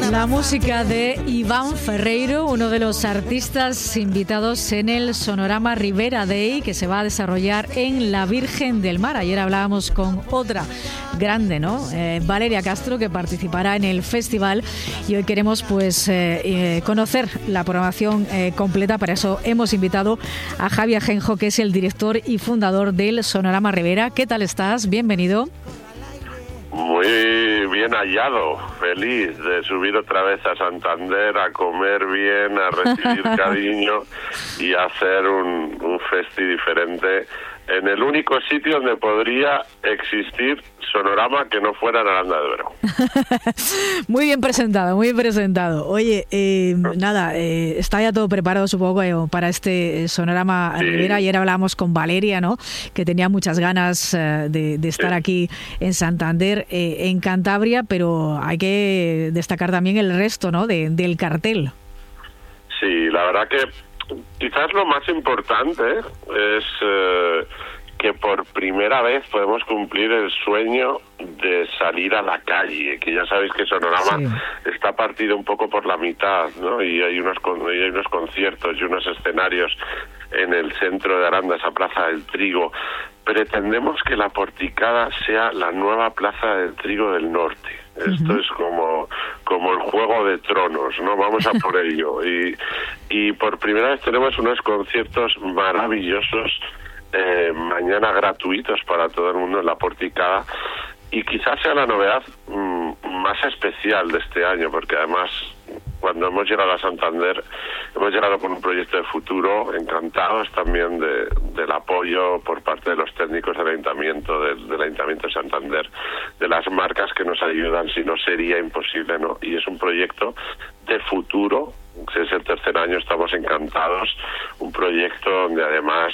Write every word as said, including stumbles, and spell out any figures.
La música de Iván Ferreiro, uno de los artistas invitados en el Sonorama Ribera Day, que se va a desarrollar en la Virgen del Mar. Ayer hablábamos con otra grande, ¿no? Eh, Valeria Castro, que participará en el festival, y hoy queremos pues eh, eh, conocer la programación eh, completa. Para eso hemos invitado a Javi Ajenjo, que es el director y fundador del Sonorama Ribera. ¿Qué tal estás? Bienvenido. Muy bien hallado, feliz de subir otra vez a Santander, a comer bien, a recibir cariño y a hacer un, un festi diferente en el único sitio donde podría existir Sonorama que no fuera en Aranda de Duero. Muy bien presentado, muy bien presentado. Oye, eh, nada, eh, está ya todo preparado, supongo, eh, para este Sonorama Sí. Ribera. Ayer hablábamos con Valeria, ¿no? Que tenía muchas ganas eh, de, de estar Sí. aquí en Santander, eh, en Cantabria, pero hay que destacar también el resto, ¿no? De, del cartel. Sí, la verdad que quizás lo más importante es eh, que por primera vez podemos cumplir el sueño de salir a la calle, que ya sabéis que Sonorama sí. está partido un poco por la mitad, ¿no? Y hay unos con, y hay unos conciertos y unos escenarios en el centro de Aranda, esa Plaza del Trigo. Pretendemos que la Porticada sea la nueva Plaza del Trigo del Norte. Esto uh-huh. es como como el Juego de Tronos, ¿no? Vamos a por ello. Y, y por primera vez tenemos unos conciertos maravillosos, eh, mañana gratuitos para todo el mundo en la Porticada. Y quizás sea la novedad mmm, más especial de este año, porque además cuando hemos llegado a Santander hemos llegado con un proyecto de futuro, encantados también de, del apoyo por parte de los técnicos del Ayuntamiento, del, del Ayuntamiento de Santander, de las marcas que nos ayudan, si no sería imposible, ¿no? Y es un proyecto de futuro, si es el tercer año estamos encantados, un proyecto donde además